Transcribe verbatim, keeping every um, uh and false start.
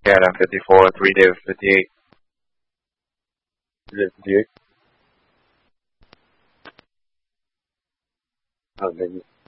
Yeah, then fifty-four, three David, fifty-eight. three fifty-eight. Oh, baby.